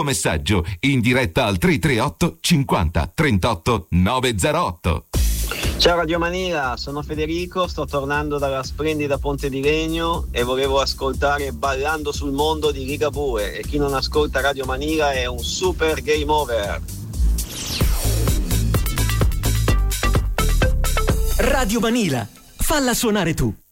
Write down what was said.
messaggio in diretta al 338 50 38 908. Ciao Radio Manila, sono Federico, sto tornando dalla splendida Ponte di Legno e volevo ascoltare Ballando sul mondo di Ligabue, e chi non ascolta Radio Manila è un super game over. Radio Manila, falla suonare tu.